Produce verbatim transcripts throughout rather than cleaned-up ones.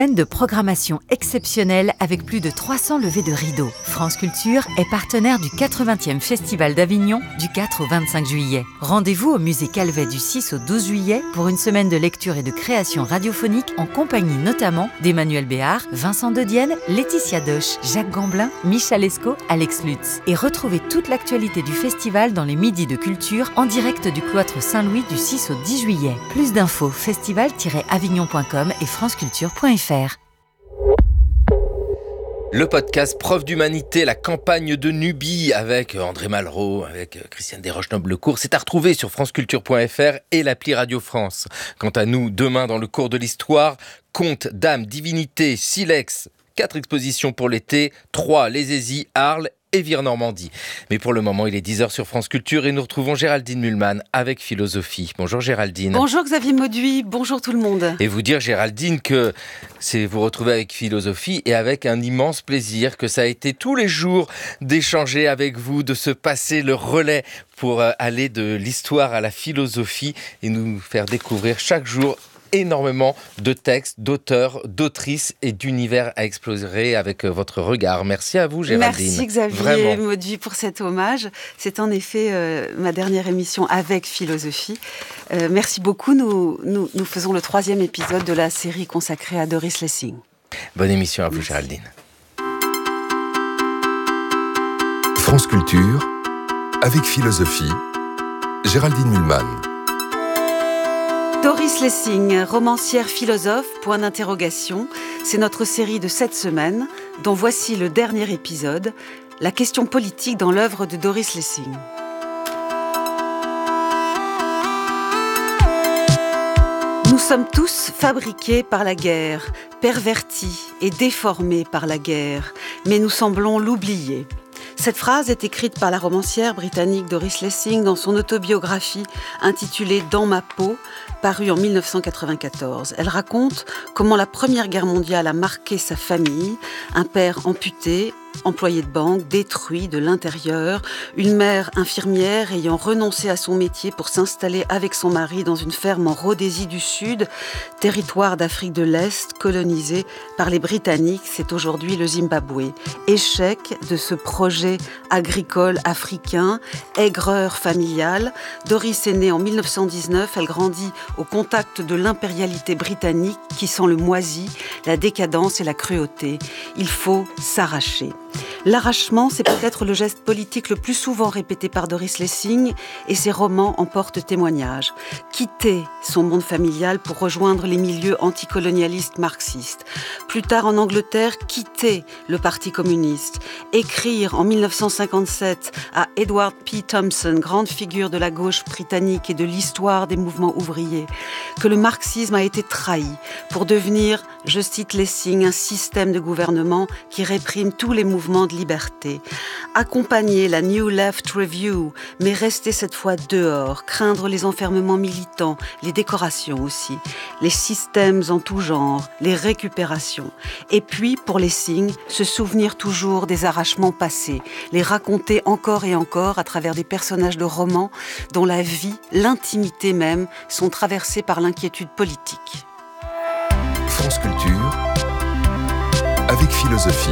De programmation exceptionnelle avec plus de trois cents levées de rideaux. France Culture est partenaire du quatre-vingtième Festival d'Avignon du quatre au vingt-cinq juillet. Rendez-vous au musée Calvet du six au douze juillet pour une semaine de lecture et de création radiophonique en compagnie notamment d'Emmanuel Béard, Vincent De Dienne, Laetitia Doche, Jacques Gamblin, Michel Lescaut, Alex Lutz. Et retrouvez toute l'actualité du festival dans les Midis de Culture en direct du cloître Saint-Louis du six au dix juillet. Plus d'infos festival tiret avignon point com et franceculture point f r. Le podcast Preuve d'humanité, la campagne de Nubie avec André Malraux, avec Christiane Desroches-Noblecourt, c'est à retrouver sur franceculture point f r et l'appli Radio France. Quant à nous, demain dans le cours de l'histoire, contes, dames, divinités, silex, quatre expositions pour l'été, trois les Aisies, Arles et Vire-Normandie. Mais pour le moment, il est dix heures sur France Culture et nous retrouvons Géraldine Mühlmann avec Philosophie. Bonjour Géraldine. Bonjour Xavier Mauduit, bonjour tout le monde. Et vous dire Géraldine que c'est vous retrouver avec Philosophie et avec un immense plaisir que ça a été tous les jours d'échanger avec vous, de se passer le relais pour aller de l'histoire à la philosophie et nous faire découvrir chaque jour énormément de textes, d'auteurs, d'autrices et d'univers à explorer avec votre regard. Merci à vous, Géraldine. Merci Xavier Mauduit pour cet hommage. C'est en effet euh, ma dernière émission avec Philosophie. Euh, merci beaucoup. Nous, nous, nous faisons le troisième épisode de la série consacrée à Doris Lessing. Bonne émission à vous, merci. Géraldine. France Culture, avec Philosophie, Géraldine Mühlmann. Doris Lessing, romancière philosophe, point d'interrogation, c'est notre série de sept semaines, dont voici le dernier épisode, la question politique dans l'œuvre de Doris Lessing. Nous sommes tous fabriqués par la guerre, pervertis et déformés par la guerre, mais nous semblons l'oublier. Cette phrase est écrite par la romancière britannique Doris Lessing dans son autobiographie intitulée « Dans ma peau », parue en dix-neuf cent quatre-vingt-quatorze. Elle raconte comment la Première Guerre mondiale a marqué sa famille, un père amputé, employé de banque, détruit de l'intérieur, une mère infirmière ayant renoncé à son métier pour s'installer avec son mari dans une ferme en Rhodésie du Sud, territoire d'Afrique de l'Est colonisé par les Britanniques, c'est aujourd'hui le Zimbabwe. Échec de ce projet agricole africain, aigreur familiale. Doris est née en dix-neuf cent dix-neuf, elle grandit au contact de l'impérialité britannique qui sent le moisi, la décadence et la cruauté. Il faut s'arracher. L'arrachement, c'est peut-être le geste politique le plus souvent répété par Doris Lessing et ses romans en portent témoignage. Quitter son monde familial pour rejoindre les milieux anticolonialistes marxistes. Plus tard en Angleterre, quitter le Parti communiste. Écrire en dix-neuf cent cinquante-sept à Edward P. Thompson, grande figure de la gauche britannique et de l'histoire des mouvements ouvriers, que le marxisme a été trahi pour devenir, je cite Lessing, un système de gouvernement qui réprime tous les mouvements de liberté. Accompagner la New Left Review, mais rester cette fois dehors, craindre les enfermements militants, les décorations aussi, les systèmes en tout genre, les récupérations. Et puis, pour Lessing, se souvenir toujours des arrachements passés, les raconter encore et encore à travers des personnages de romans dont la vie, l'intimité même, sont traversés par l'inquiétude politique. France Culture, avec Philosophie,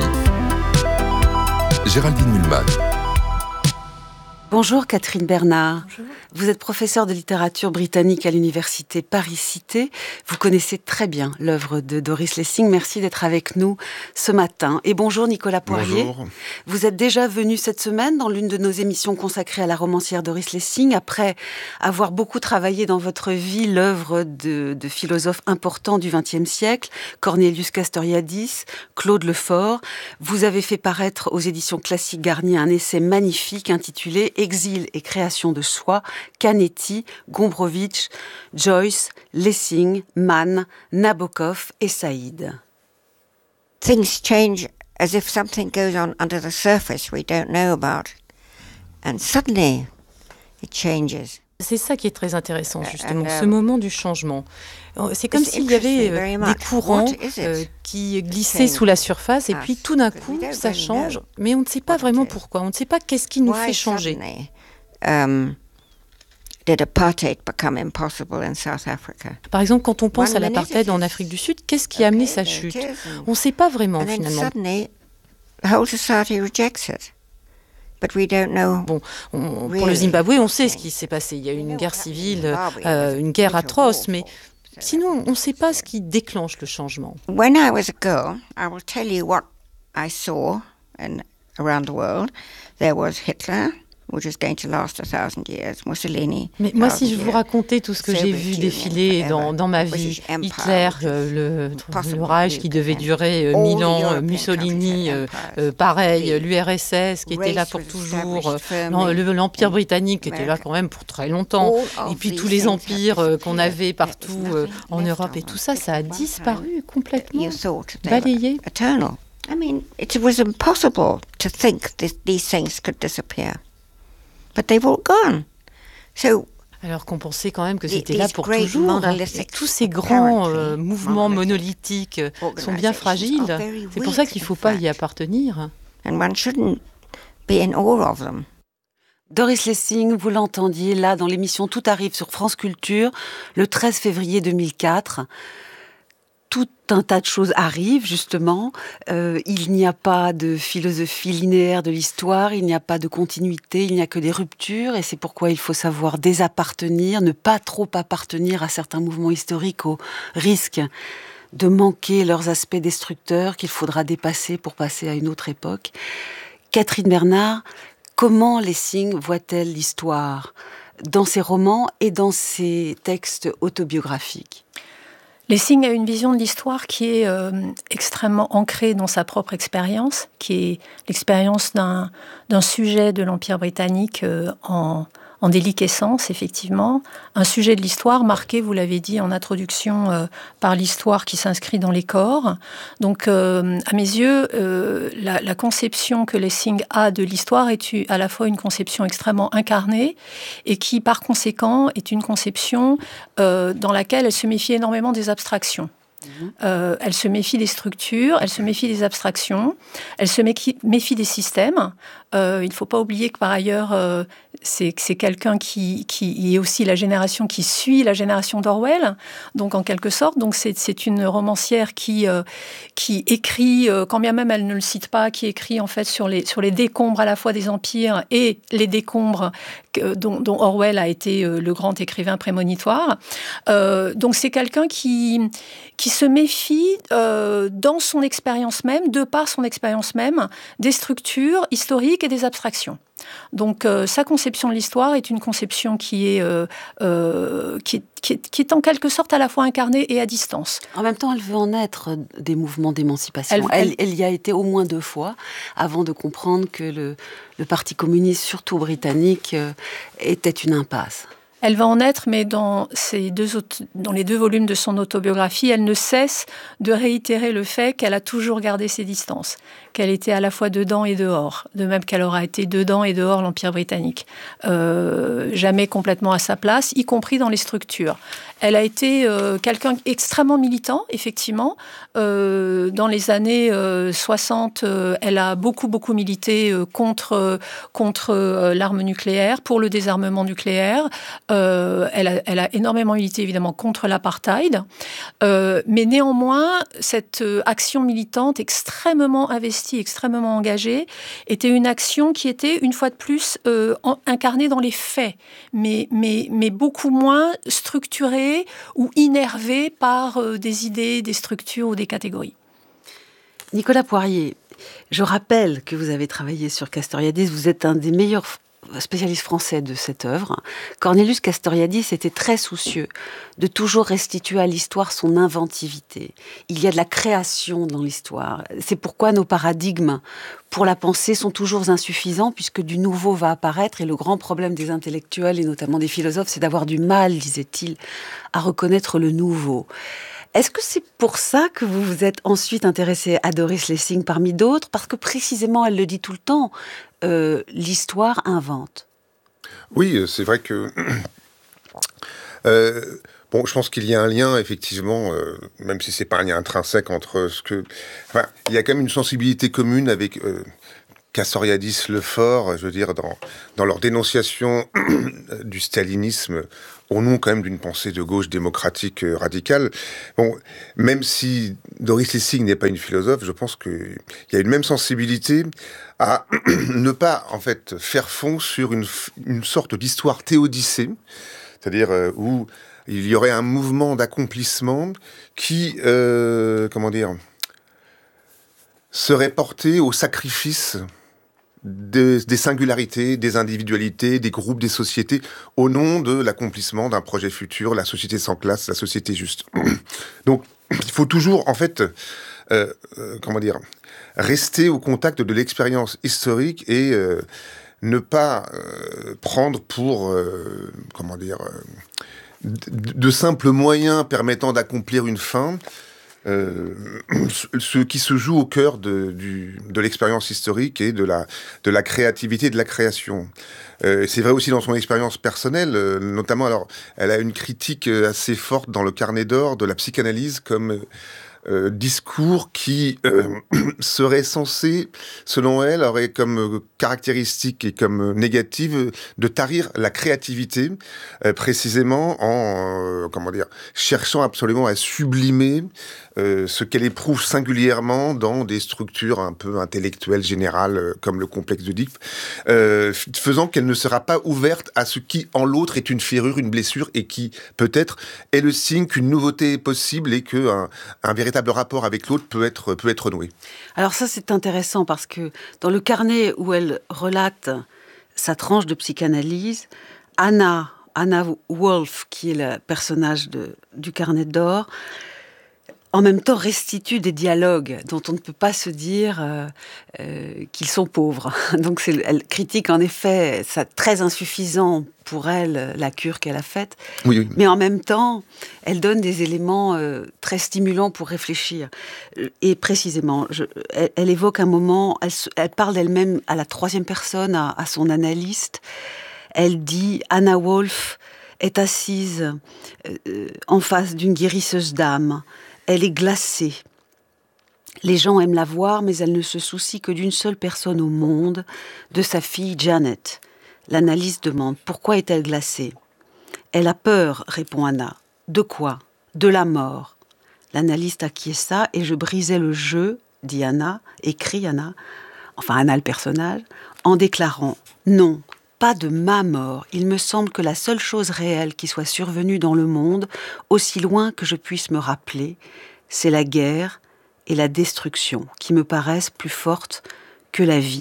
Géraldine Mühlmann. Bonjour Catherine Bernard. Bonjour. Vous êtes professeure de littérature britannique à l'université Paris-Cité. Vous connaissez très bien l'œuvre de Doris Lessing. Merci d'être avec nous ce matin. Et bonjour Nicolas Poirier. Bonjour. Vous êtes déjà venu cette semaine dans l'une de nos émissions consacrées à la romancière Doris Lessing. Après avoir beaucoup travaillé dans votre vie l'œuvre de, de philosophes importants du vingtième siècle, Cornelius Castoriadis, Claude Lefort, vous avez fait paraître aux éditions Classiques Garnier un essai magnifique intitulé Exil et création de soi, Canetti, Gombrowicz, Joyce, Lessing, Mann, Nabokov et Saïd. Things change as if something goes on under the surface we don't know about. And suddenly it changes. C'est ça qui est très intéressant, justement, And, um, ce moment du changement. C'est comme it's s'il y avait interesting very euh, much. des courants What is it euh, qui glissaient change sous la surface et puis us? tout d'un Because we coup, don't ça really change, know mais on ne sait pas what it vraiment is. pourquoi. On ne sait pas qu'est-ce qui nous Why fait changer. suddenly, um, did apartheid become impossible in South Africa? Par exemple, quand on pense One à minute l'apartheid it en is, Afrique du Sud, qu'est-ce qui a amené sa okay, chute? there it is, and- On ne sait pas vraiment And then finalement. suddenly, the whole society rejects it. But we don't know. Bon, on- pour le Really? Zimbabwe, on sait ce qui s'est passé. Il y a eu une guerre civile, euh, une guerre atroce, mais sinon, on ne sait pas ce qui déclenche le changement. When I was a girl, I will tell you what I saw in, around the world. There was Hitler, which is going to last a thousand years. Mussolini. Mais moi, thousand si je vous years. racontais tout ce que j'ai Soviet vu Union défiler forever. dans, dans ma British vie, Empire, Hitler, which euh, le, possible le Reich to qui devait defend. durer euh, All mille the ans, euh, European Mussolini, countries euh, had euh, pareil, empires. l'U R S S qui était là Race pour was toujours, established euh, firmly l'em- l'Empire in britannique qui était là America. quand même pour très longtemps, All of et puis these tous les things had empires euh, qu'on disappeared. avait There was partout euh, nothing en left Europe of et them. tout ça, ça a At one disparu time, complètement, You thought they were balayé. eternal. I mean, it was impossible to think that these things could disappear. But they've all gone. So Alors qu'on pensait quand même que The- c'était là these pour great toujours. hein. monolithic, Et tous ces grands euh, apparently mouvements monolithic monolithiques euh, sont bien organizations fragiles. are very C'est pour ça weak, qu'il ne in faut pas y fact. appartenir. and one shouldn't be in awe of them. Doris Lessing, vous l'entendiez là dans l'émission Tout arrive sur France Culture, le treize février deux mille quatre. Tout un tas de choses arrivent, justement. Euh, il n'y a pas de philosophie linéaire de l'histoire, il n'y a pas de continuité, il n'y a que des ruptures, et c'est pourquoi il faut savoir désappartenir, ne pas trop appartenir à certains mouvements historiques au risque de manquer leurs aspects destructeurs qu'il faudra dépasser pour passer à une autre époque. Catherine Bernard, comment Lessing voit-elle l'histoire dans ses romans et dans ses textes autobiographiques ? Lessing a une vision de l'histoire qui est euh, extrêmement ancrée dans sa propre expérience, qui est l'expérience d'un, d'un sujet de l'Empire britannique euh, en, en déliquescence, effectivement. Un sujet de l'histoire marqué, vous l'avez dit en introduction, euh, par l'histoire qui s'inscrit dans les corps. Donc, euh, à mes yeux, euh, la, la conception que Lessing a de l'histoire est à la fois une conception extrêmement incarnée et qui, par conséquent, est une conception euh, dans laquelle elle se méfie énormément des abstractions. Euh, elle se méfie des structures, elle se méfie des abstractions, elle se méfie, méfie des systèmes. Euh, il ne faut pas oublier que par ailleurs, euh, c'est, c'est quelqu'un qui, qui est aussi la génération qui suit la génération d'Orwell, donc en quelque sorte. Donc c'est, c'est une romancière qui, euh, qui écrit, euh, quand bien même elle ne le cite pas, qui écrit en fait sur les, sur les décombres à la fois des empires et les décombres que, dont, dont Orwell a été euh, le grand écrivain prémonitoire. Euh, donc c'est quelqu'un qui, qui se méfie euh, dans son expérience même, de par son expérience même, des structures historiques et des abstractions. Donc euh, sa conception de l'histoire est une conception qui est, euh, euh, qui, est, qui, est, qui est en quelque sorte à la fois incarnée et à distance. En même temps, elle veut en être des mouvements d'émancipation. Elle, Elle- elle, elle y a été au moins deux fois avant de comprendre que le, le Parti communiste, surtout britannique, euh, était une impasse. Elle va en être, mais dans, ces deux auto- dans les deux volumes de son autobiographie, elle ne cesse de réitérer le fait qu'elle a toujours gardé ses distances, qu'elle était à la fois dedans et dehors, de même qu'elle aura été dedans et dehors l'Empire britannique. Euh, jamais complètement à sa place, y compris dans les structures. Elle a été euh, quelqu'un extrêmement militant, effectivement. Euh, dans les années euh, soixante, euh, elle a beaucoup, beaucoup milité euh, contre, contre euh, l'arme nucléaire, pour le désarmement nucléaire. Euh, elle, a, elle a énormément milité, évidemment, contre l'apartheid. Euh, mais néanmoins, cette euh, action militante extrêmement investie, extrêmement engagée, était une action qui était, une fois de plus, euh, en, incarnée dans les faits, mais, mais, mais beaucoup moins structurée ou innervée par euh, des idées, des structures ou des catégories. Nicolas Poirier, je rappelle que vous avez travaillé sur Castoriadis, vous êtes un des meilleurs spécialistes français de cette œuvre. Cornelius Castoriadis était très soucieux de toujours restituer à l'histoire son inventivité. Il y a de la création dans l'histoire. C'est pourquoi nos paradigmes pour la pensée sont toujours insuffisants, puisque du nouveau va apparaître, et le grand problème des intellectuels, et notamment des philosophes, c'est d'avoir du mal, disait-il, à reconnaître le nouveau. Est-ce que c'est pour ça que vous vous êtes ensuite intéressé à Doris Lessing parmi d'autres ? Parce que précisément, elle le dit tout le temps, euh, l'histoire invente. Oui, c'est vrai que... euh, bon, je pense qu'il y a un lien, effectivement, euh, même si c'est pas un lien intrinsèque entre ce que... Enfin, il y a quand même une sensibilité commune avec... Euh, Castoriadis, Lefort, je veux dire, dans, dans leur dénonciation du stalinisme, au nom quand même d'une pensée de gauche démocratique euh, radicale. Bon, même si Doris Lessing n'est pas une philosophe, je pense qu'il y a une même sensibilité à ne pas, en fait, faire fond sur une, une sorte d'histoire théodicée, c'est-à-dire euh, où il y aurait un mouvement d'accomplissement qui, euh, comment dire, serait porté au sacrifice Des, des singularités, des individualités, des groupes, des sociétés, au nom de l'accomplissement d'un projet futur, la société sans classe, la société juste. Donc, il faut toujours, en fait, euh, euh, comment dire, rester au contact de l'expérience historique et euh, ne pas euh, prendre pour, euh, comment dire, euh, de, de simples moyens permettant d'accomplir une fin. Euh, ce qui se joue au cœur de, du, de l'expérience historique et de la, de la créativité, de la création. Euh, c'est vrai aussi dans son expérience personnelle, euh, notamment, alors, elle a une critique assez forte dans le Carnet d'or de la psychanalyse comme euh, discours qui euh, serait censé, selon elle, aurait comme caractéristique et comme négative de tarir la créativité, euh, précisément en, euh, comment dire, cherchant absolument à sublimer Euh, ce qu'elle éprouve singulièrement dans des structures un peu intellectuelles générales euh, comme le complexe d'Oedipe, euh, faisant qu'elle ne sera pas ouverte à ce qui en l'autre est une ferrure, une blessure et qui peut-être est le signe qu'une nouveauté est possible et qu'un un véritable rapport avec l'autre peut être, peut être noué. Alors ça c'est intéressant parce que dans le carnet où elle relate sa tranche de psychanalyse, Anna, Anna Wolf, qui est le personnage de, du Carnet d'or, en même temps restitue des dialogues dont on ne peut pas se dire euh, euh, qu'ils sont pauvres. Donc c'est, elle critique en effet, ça très insuffisant pour elle, la cure qu'elle a faite. Oui, oui. Mais en même temps, elle donne des éléments euh, très stimulants pour réfléchir. Et précisément, je, elle, elle évoque un moment, elle, elle parle d'elle-même à la troisième personne, à, à son analyste. Elle dit « Anna Wolf est assise euh, en face d'une guérisseuse d'âme. Elle est glacée. Les gens aiment la voir, mais elle ne se soucie que d'une seule personne au monde, de sa fille Janet. L'analyste demande « Pourquoi est-elle glacée ?» « Elle a peur, répond Anna. « De quoi ? De la mort. » L'analyste acquiesça et je brisai le jeu, dit Anna, écrit Anna, enfin Anna le personnage, en déclarant « Non, pas de ma mort. Il me semble que la seule chose réelle qui soit survenue dans le monde, aussi loin que je puisse me rappeler, c'est la guerre et la destruction, qui me paraissent plus fortes que la vie. »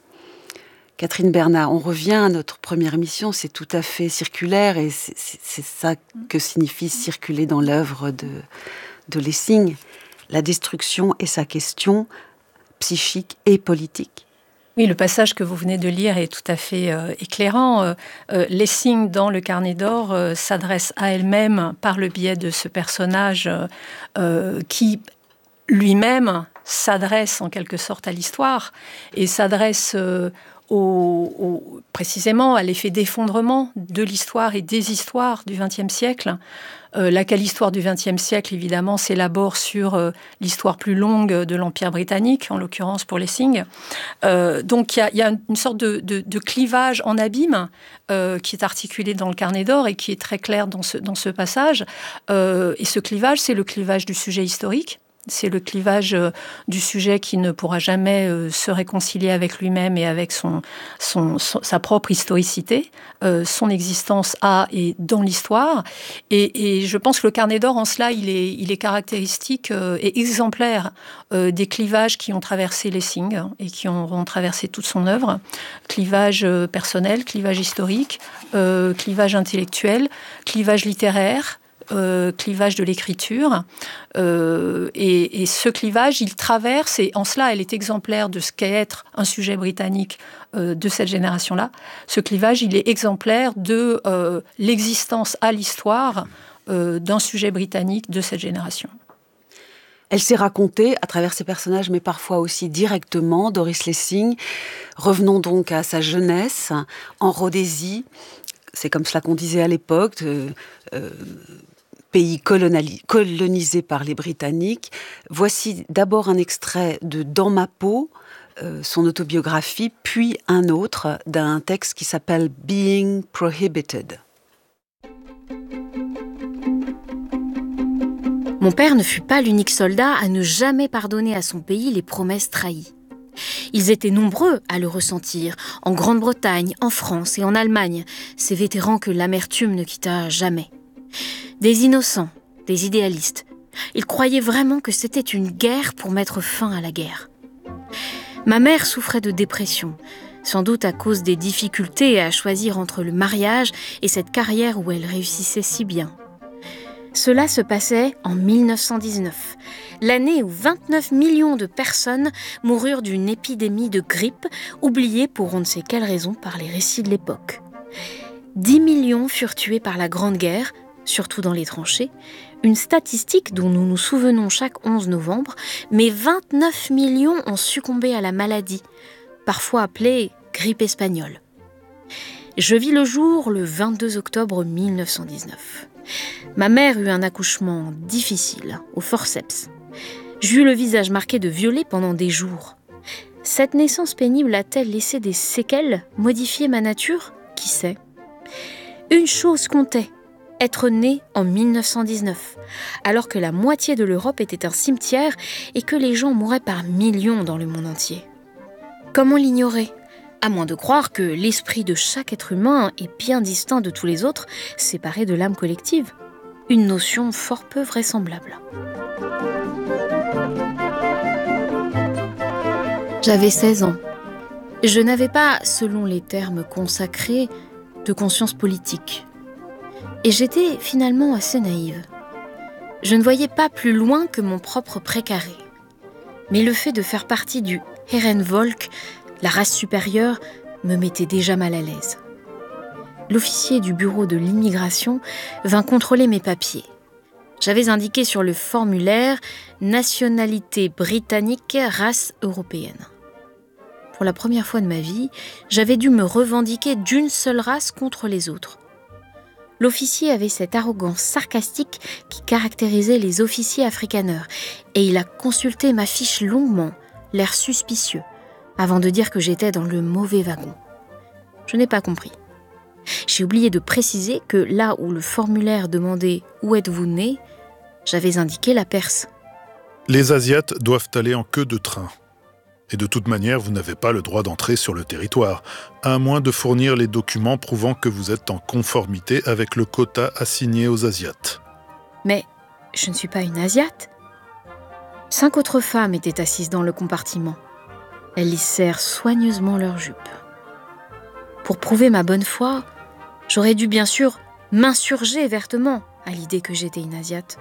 Catherine Bernard, on revient à notre première émission, c'est tout à fait circulaire et c'est, c'est, c'est ça que signifie circuler dans l'œuvre de, de Lessing. La destruction est sa question psychique et politique. Oui, le passage que vous venez de lire est tout à fait euh, éclairant. Euh, euh, Lessing, dans le Carnet d'or, euh, s'adresse à elle-même par le biais de ce personnage euh, qui, lui-même, s'adresse en quelque sorte à l'histoire et s'adresse euh, au, au, précisément à l'effet d'effondrement de l'histoire et des histoires du vingtième siècle. Euh, laquelle histoire du vingtième siècle, évidemment, s'élabore sur euh, l'histoire plus longue de l'Empire britannique, en l'occurrence pour Lessing. Euh, donc, il y, y a une sorte de, de, de clivage en abîme euh, qui est articulé dans le Carnet d'or et qui est très clair dans ce, dans ce passage. Euh, et ce clivage, c'est le clivage du sujet historique. C'est le clivage euh, du sujet qui ne pourra jamais euh, se réconcilier avec lui-même et avec son, son, son, sa propre historicité, euh, son existence à et dans l'histoire. Et, et je pense que le Carnet d'or, en cela, il est, il est caractéristique euh, et exemplaire euh, des clivages qui ont traversé Lessing hein, et qui ont, ont traversé toute son œuvre. Clivage euh, personnel, clivage historique, euh, clivage intellectuel, clivage littéraire, Euh, clivage de l'écriture. Euh, et, et ce clivage, il traverse, et en cela, elle est exemplaire de ce qu'est être un sujet britannique euh, de cette génération-là. Ce clivage, il est exemplaire de euh, l'existence à l'histoire euh, d'un sujet britannique de cette génération. Elle s'est racontée à travers ses personnages, mais parfois aussi directement, Doris Lessing. Revenons donc à sa jeunesse, en Rhodésie. C'est comme cela qu'on disait à l'époque, euh, euh, pays colonali- colonisé par les Britanniques. Voici d'abord un extrait de Dans ma peau, euh, son autobiographie, puis un autre d'un texte qui s'appelle Being Prohibited. Mon père ne fut pas l'unique soldat à ne jamais pardonner à son pays les promesses trahies. Ils étaient nombreux à le ressentir, en Grande-Bretagne, en France et en Allemagne, ces vétérans que l'amertume ne quitta jamais. Des innocents, des idéalistes. Ils croyaient vraiment que c'était une guerre pour mettre fin à la guerre. Ma mère souffrait de dépression, sans doute à cause des difficultés à choisir entre le mariage et cette carrière où elle réussissait si bien. Cela se passait en mille neuf cent dix-neuf, l'année où vingt-neuf millions de personnes moururent d'une épidémie de grippe, oubliée pour on ne sait quelle raison par les récits de l'époque. dix millions furent tués par la Grande Guerre, surtout dans les tranchées, une statistique dont nous nous souvenons chaque onze novembre, mais vingt-neuf millions ont succombé à la maladie, parfois appelée grippe espagnole. Je vis le jour le vingt-deux octobre mille neuf cent dix-neuf. Ma mère eut un accouchement difficile, au forceps. J'eus le visage marqué de violet pendant des jours. Cette naissance pénible a-t-elle laissé des séquelles, modifié ma nature ? Qui sait ? Une chose comptait, être née en mille neuf cent dix-neuf, alors que la moitié de l'Europe était un cimetière et que les gens mouraient par millions dans le monde entier. Comment l'ignorer ? À moins de croire que l'esprit de chaque être humain est bien distinct de tous les autres, séparé de l'âme collective. Une notion fort peu vraisemblable. J'avais seize ans. Je n'avais pas, selon les termes consacrés, de conscience politique. Et j'étais finalement assez naïve. Je ne voyais pas plus loin que mon propre précaré. Mais le fait de faire partie du Herrenvolk, la race supérieure, me mettait déjà mal à l'aise. L'officier du bureau de l'immigration vint contrôler mes papiers. J'avais indiqué sur le formulaire « Nationalité britannique, race européenne ». Pour la première fois de ma vie, j'avais dû me revendiquer d'une seule race contre les autres. L'officier avait cette arrogance sarcastique qui caractérisait les officiers afrikaners, et il a consulté ma fiche longuement, l'air suspicieux, avant de dire que j'étais dans le mauvais wagon. Je n'ai pas compris. J'ai oublié de préciser que là où le formulaire demandait « Où êtes-vous né ?», j'avais indiqué la Perse. Les Asiates doivent aller en queue de train. Et de toute manière, vous n'avez pas le droit d'entrer sur le territoire, à moins de fournir les documents prouvant que vous êtes en conformité avec le quota assigné aux Asiates. Mais je ne suis pas une Asiate. Cinq autres femmes étaient assises dans le compartiment. Elles lissèrent soigneusement leurs jupes. Pour prouver ma bonne foi, j'aurais dû bien sûr m'insurger vertement à l'idée que j'étais une Asiate.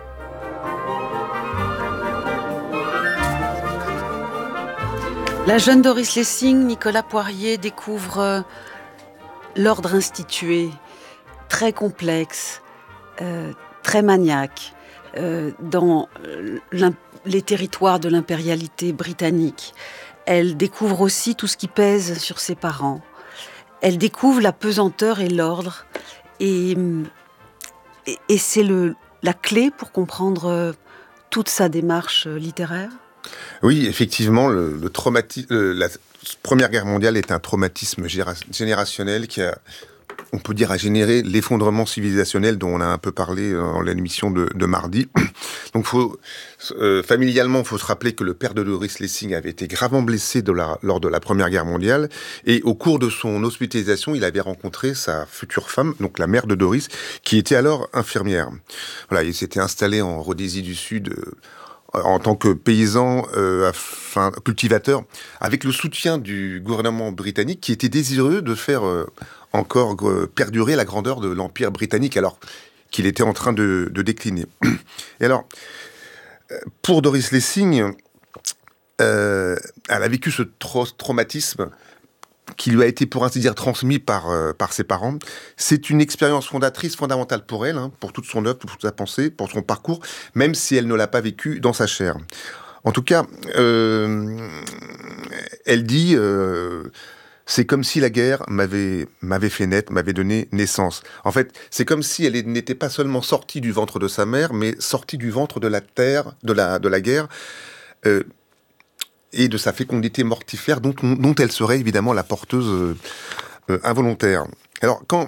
La jeune Doris Lessing, Nicolas Poirier, découvre l'ordre institué, très complexe, euh, très maniaque, euh, dans les territoires de l'impérialité britannique. Elle découvre aussi tout ce qui pèse sur ses parents. Elle découvre la pesanteur et l'ordre. Et, et, et c'est le, la clé pour comprendre toute sa démarche littéraire. Oui, effectivement, le, le traumati- euh, la Première Guerre mondiale est un traumatisme géra- générationnel qui a, on peut dire, a généré l'effondrement civilisationnel dont on a un peu parlé dans l'émission de, de mardi. Donc, faut, euh, familialement, il faut se rappeler que le père de Doris Lessing avait été gravement blessé de la, lors de la Première Guerre mondiale. Et au cours de son hospitalisation, il avait rencontré sa future femme, donc la mère de Doris, qui était alors infirmière. Voilà, il s'était installé en Rhodésie du Sud, euh, en tant que paysan, euh, enfin, cultivateur, avec le soutien du gouvernement britannique qui était désireux de faire euh, encore euh, perdurer la grandeur de l'Empire britannique alors qu'il était en train de, de décliner. Et alors, pour Doris Lessing, euh, elle a vécu ce tra- traumatisme qui lui a été, pour ainsi dire, transmis par, euh, par ses parents. C'est une expérience fondatrice, fondamentale pour elle, hein, pour toute son œuvre, pour toute sa pensée, pour son parcours, même si elle ne l'a pas vécu dans sa chair. En tout cas, euh, elle dit euh, c'est comme si la guerre m'avait, m'avait fait naître, m'avait donné naissance. En fait, c'est comme si elle n'était pas seulement sortie du ventre de sa mère, mais sortie du ventre de la terre, de la, de la guerre, euh, et de sa fécondité mortifère, dont, dont elle serait évidemment la porteuse euh, euh, involontaire. Alors, quand...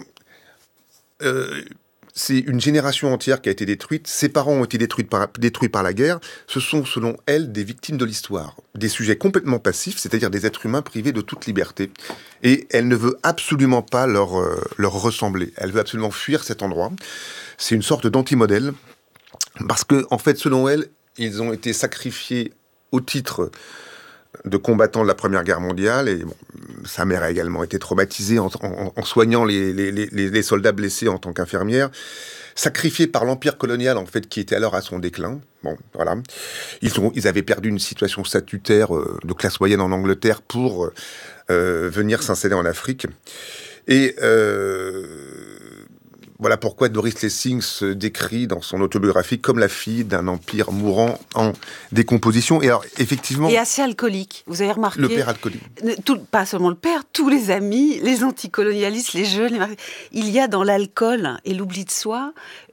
Euh, c'est une génération entière qui a été détruite. Ses parents ont été détruits par, détruits par la guerre. Ce sont, selon elle, des victimes de l'histoire. Des sujets complètement passifs, c'est-à-dire des êtres humains privés de toute liberté. Et elle ne veut absolument pas leur, euh, leur ressembler. Elle veut absolument fuir cet endroit. C'est une sorte d'anti-modèle. Parce que, en fait, selon elle, ils ont été sacrifiés au titre de combattants de la Première Guerre mondiale, et bon, sa mère a également été traumatisée en, en, en soignant les, les, les, les soldats blessés en tant qu'infirmière, sacrifiée par l'empire colonial, en fait, qui était alors à son déclin. Bon, voilà. Ils, ont, ils avaient perdu une situation statutaire euh, de classe moyenne en Angleterre pour euh, venir s'installer en Afrique. Et euh, voilà pourquoi Doris Lessing se décrit dans son autobiographie comme la fille d'un empire mourant en décomposition. Et alors, effectivement... Et assez alcoolique. Vous avez remarqué... Le père alcoolique. Tout, pas seulement le père, tous les amis, les anticolonialistes, les jeunes... Les... Il y a dans l'alcool et l'oubli de soi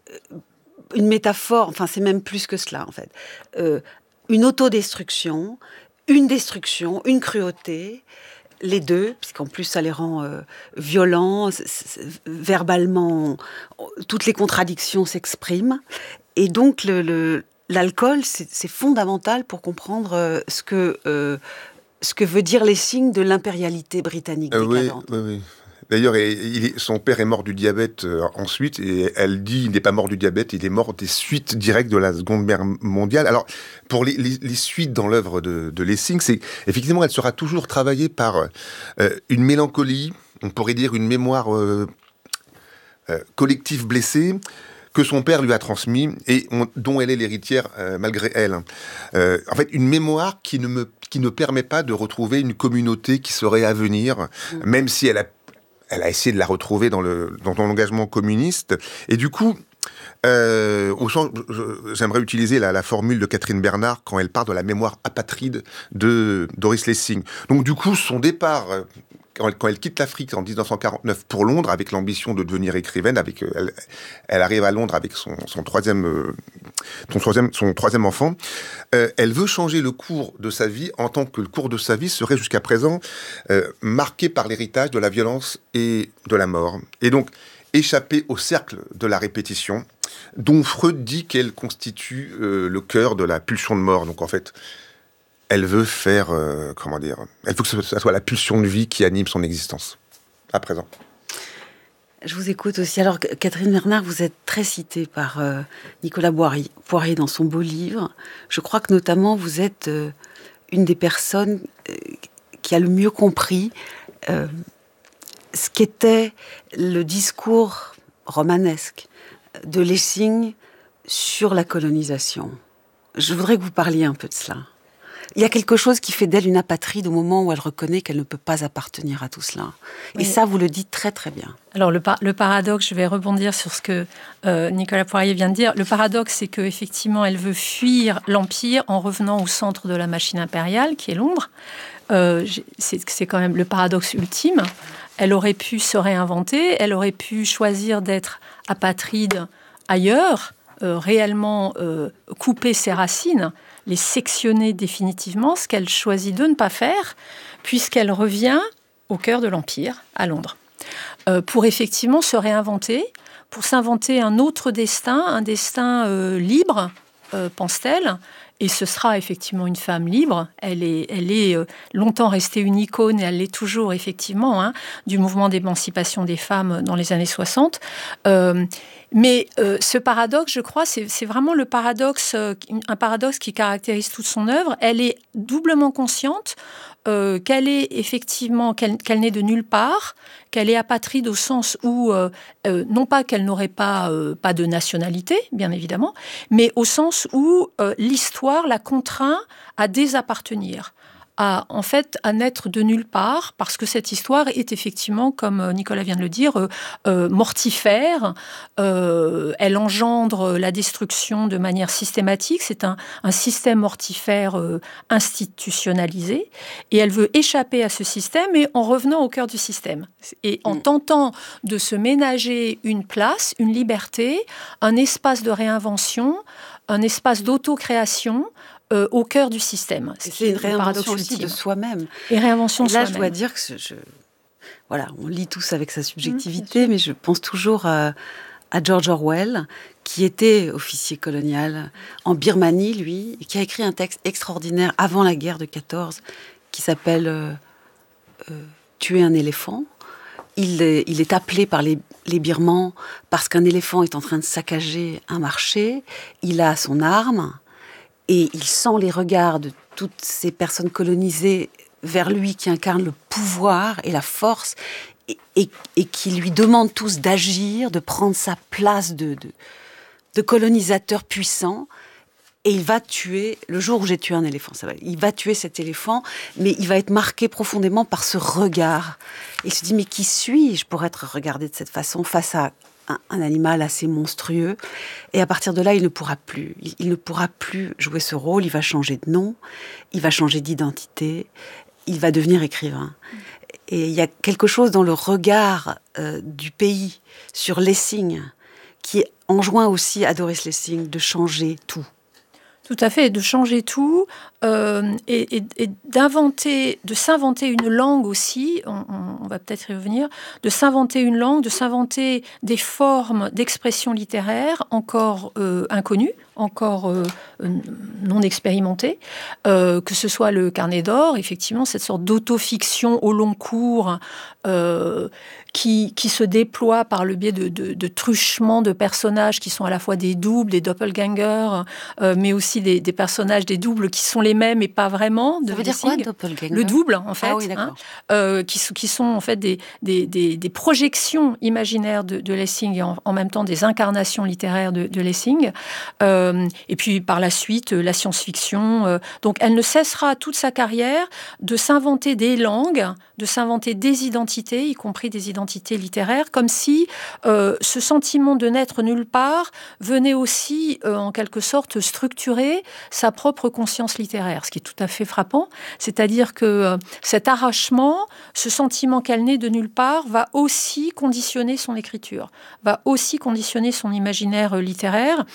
une métaphore, enfin c'est même plus que cela en fait. Euh, une autodestruction, une destruction, une cruauté... Les deux, puisqu'en plus ça les rend euh, violents, c- c- verbalement, toutes les contradictions s'expriment. Et donc le, le, l'alcool, c'est, c'est fondamental pour comprendre euh, ce, que, euh, ce que veut dire Lessing de l'impérialité britannique euh, décadente. Oui, oui, oui. D'ailleurs, il est, son père est mort du diabète euh, ensuite, et elle dit il n'est pas mort du diabète, il est mort des suites directes de la Seconde Guerre mondiale. Alors, pour les, les, les suites dans l'œuvre de, de Lessing, c'est effectivement, elle sera toujours travaillée par euh, une mélancolie, on pourrait dire une mémoire euh, euh, collective blessée, que son père lui a transmis et on, dont elle est l'héritière euh, malgré elle. Euh, en fait, une mémoire qui ne, me, qui ne permet pas de retrouver une communauté qui serait à venir, mmh. même si elle a Elle a essayé de la retrouver dans, le, dans l'engagement communiste. Et du coup, euh, au sens, je, j'aimerais utiliser la, la formule de Catherine Bernard quand elle parle de la mémoire apatride de Doris Lessing. Donc du coup, son départ, quand elle, quand elle quitte l'Afrique en dix-neuf cent quarante-neuf pour Londres, avec l'ambition de devenir écrivaine, avec, elle, elle arrive à Londres avec son, son, troisième, son, troisième, son troisième enfant, euh, elle veut changer le cours de sa vie en tant que le cours de sa vie serait jusqu'à présent euh, marqué par l'héritage de la violence et de la mort. Et donc, échapper au cercle de la répétition, dont Freud dit qu'elle constitue euh, le cœur de la pulsion de mort. Donc en fait, elle veut faire, euh, comment dire, elle veut que ce soit la pulsion de vie qui anime son existence, à présent. Je vous écoute aussi. Alors, Catherine Bernard, vous êtes très citée par euh, Nicolas Poirier, Poirier dans son beau livre. Je crois que notamment, vous êtes euh, une des personnes euh, qui a le mieux compris euh, ce qu'était le discours romanesque de Lessing sur la colonisation. Je voudrais que vous parliez un peu de cela. Il y a quelque chose qui fait d'elle une apatride au moment où elle reconnaît qu'elle ne peut pas appartenir à tout cela. Et oui. Ça, vous le dites très très bien. Alors le, par- le paradoxe, je vais rebondir sur ce que euh, Nicolas Poirier vient de dire. Le paradoxe, c'est qu'effectivement, elle veut fuir l'Empire en revenant au centre de la machine impériale, qui est Londres. Euh, c'est, c'est quand même le paradoxe ultime. Elle aurait pu se réinventer, elle aurait pu choisir d'être apatride ailleurs, euh, réellement euh, couper ses racines, les sectionner définitivement, ce qu'elle choisit de ne pas faire, puisqu'elle revient au cœur de l'Empire, à Londres, euh, pour effectivement se réinventer, pour s'inventer un autre destin, un destin euh, libre, euh, pense-t-elle. Et ce sera effectivement une femme libre. Elle est, elle est euh, longtemps restée une icône, et elle l'est toujours effectivement, hein, du mouvement d'émancipation des femmes dans les années soixante. Euh, mais euh, ce paradoxe, je crois, c'est, c'est vraiment le paradoxe, euh, un paradoxe qui caractérise toute son œuvre. Elle est doublement consciente euh, qu'elle est effectivement, qu'elle, qu'elle n'est de nulle part, qu'elle est apatride au sens où, euh, euh, non pas qu'elle n'aurait pas, euh, pas de nationalité, bien évidemment, mais au sens où euh, l'histoire la contraint à désappartenir, à, en fait, à naître de nulle part, parce que cette histoire est effectivement, comme Nicolas vient de le dire, euh, euh, mortifère. Euh, elle engendre la destruction de manière systématique. C'est un, un système mortifère euh, institutionnalisé. Et elle veut échapper à ce système, mais en revenant au cœur du système. Et en mmh. tentant de se ménager une place, une liberté, un espace de réinvention, un espace d'auto-création euh, au cœur du système. C'est une réinvention aussi de soi-même. Et réinvention de Là, soi-même. je dois dire que je, voilà, on lit tous avec sa subjectivité, mmh, mais je pense toujours à, à George Orwell, qui était officier colonial en Birmanie, lui, et qui a écrit un texte extraordinaire avant la guerre de quatorze, qui s'appelle euh, euh, « Tuer un éléphant ». Il est, il est appelé par les, les Birmans parce qu'un éléphant est en train de saccager un marché. Il a son arme et il sent les regards de toutes ces personnes colonisées vers lui qui incarnent le pouvoir et la force et, et, et qui lui demandent tous d'agir, de prendre sa place de, de, de colonisateur puissant. Et il va tuer, le jour où j'ai tué un éléphant, ça va, il va tuer cet éléphant, mais il va être marqué profondément par ce regard. Et il se dit, mais qui suis-je pour être regardé de cette façon face à un, un animal assez monstrueux? Et à partir de là, il ne pourra plus, il, il ne pourra plus jouer ce rôle, il va changer de nom, il va changer d'identité, il va devenir écrivain. Et il y a quelque chose dans le regard euh, du pays sur Lessing qui enjoint aussi à Doris Lessing de changer tout. Tout à fait, de changer tout euh, et, et, et d'inventer, de s'inventer une langue aussi, on, on va peut-être y revenir, de s'inventer une langue, de s'inventer des formes d'expression littéraire encore euh, inconnues, encore euh, non expérimentées, euh, que ce soit le Carnet d'or, effectivement, cette sorte d'autofiction au long cours euh, qui, qui se déploie par le biais de, de, de truchements de personnages qui sont à la fois des doubles, des doppelgangers, euh, mais aussi des, des personnages, des doubles qui sont les mêmes et pas vraiment. De Ça veut dire quoi, doppelganger ? Le double, en fait, ah oui, hein, euh, qui, qui sont en fait des, des, des, des projections imaginaires de, de Lessing et en, en même temps des incarnations littéraires de, de Lessing. Euh, et puis par la suite, la science-fiction. Euh, donc elle ne cessera toute sa carrière de s'inventer des langues, de s'inventer des identités, y compris des identités littéraires, comme si euh, ce sentiment de n'être nulle part venait aussi, euh, en quelque sorte, structurer sa propre conscience littéraire, ce qui est tout à fait frappant. C'est-à-dire que euh, cet arrachement, ce sentiment qu'elle n'est de nulle part, va aussi conditionner son écriture, va aussi conditionner son imaginaire littéraire.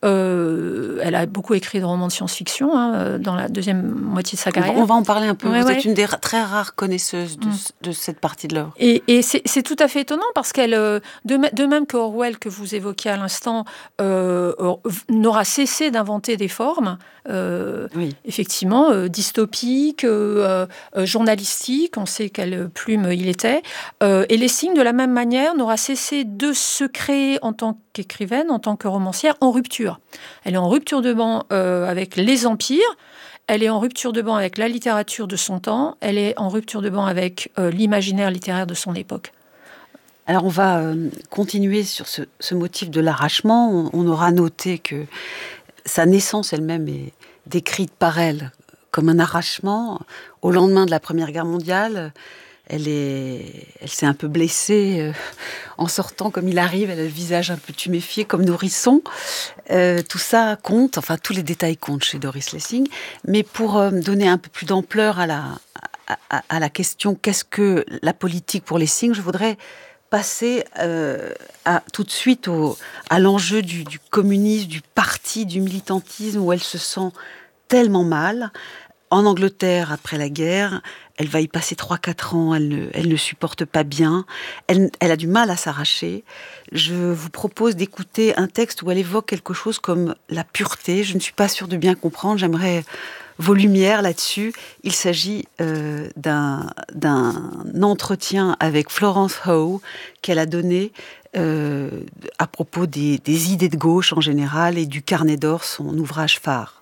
Euh, elle a beaucoup écrit de romans de science-fiction hein, dans la deuxième moitié de sa carrière. On va en parler un peu. Ouais, Vous ouais. êtes une des très rares connaisseuses de, mmh. de cette partie de l'œuvre. Et, et c'est, c'est tout à fait étonnant parce qu'elle, de, de même que Orwell, que vous évoquiez à l'instant, euh, n'aura cessé d'inventer des formes, euh, oui. effectivement, euh, dystopiques, euh, euh, journalistiques, on sait quelle plume il était. Euh, et Lessing, de la même manière, n'aura cessé de se créer en tant qu'écrivaine, en tant que romancière, en rupture. Elle est en rupture de banc euh, avec les empires. Elle est en rupture de banc avec la littérature de son temps. Elle est en rupture de banc avec euh, l'imaginaire littéraire de son époque. Alors, on va euh, continuer sur ce, ce motif de l'arrachement. On, on aura noté que sa naissance elle-même est décrite par elle comme un arrachement. Au lendemain de la Première Guerre mondiale, elle, est, elle s'est un peu blessée euh, en sortant comme il arrive. Elle a le visage un peu tuméfié comme nourrisson. Euh, tout ça compte, enfin tous les détails comptent chez Doris Lessing. Mais pour euh, donner un peu plus d'ampleur à la, à, à la question qu'est-ce que la politique pour Lessing, je voudrais passer euh, à, tout de suite au, à l'enjeu du, du communisme, du parti, du militantisme, où elle se sent tellement mal. En Angleterre, après la guerre, elle va y passer trois quatre ans, elle ne, elle ne supporte pas bien, elle, elle a du mal à s'arracher. Je vous propose d'écouter un texte où elle évoque quelque chose comme la pureté. Je ne suis pas sûre de bien comprendre, j'aimerais vos lumières là-dessus. Il s'agit euh, d'un, d'un entretien avec Florence Howe qu'elle a donné euh, à propos des, des idées de gauche en général et du Carnet d'or, son ouvrage phare.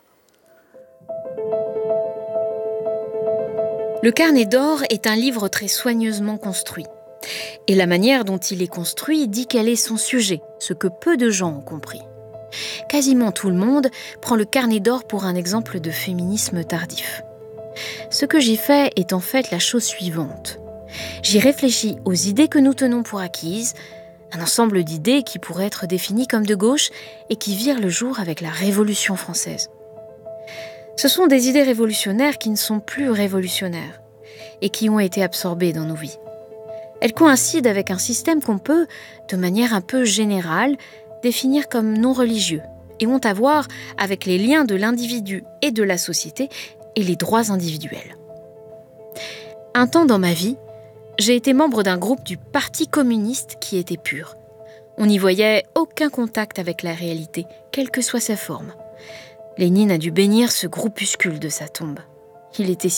Le Carnet d'or est un livre très soigneusement construit. Et la manière dont il est construit dit quel est son sujet, ce que peu de gens ont compris. Quasiment tout le monde prend le Carnet d'or pour un exemple de féminisme tardif. Ce que j'y fais est en fait la chose suivante. J'y réfléchis aux idées que nous tenons pour acquises, un ensemble d'idées qui pourraient être définies comme de gauche et qui virent le jour avec la Révolution française. Ce sont des idées révolutionnaires qui ne sont plus révolutionnaires et qui ont été absorbées dans nos vies. Elles coïncident avec un système qu'on peut, de manière un peu générale, définir comme non religieux et ont à voir avec les liens de l'individu et de la société et les droits individuels. Un temps dans ma vie, j'ai été membre d'un groupe du Parti communiste qui était pur. On n'y voyait aucun contact avec la réalité, quelle que soit sa forme. Lénine a dû bénir ce groupuscule de sa tombe. Il était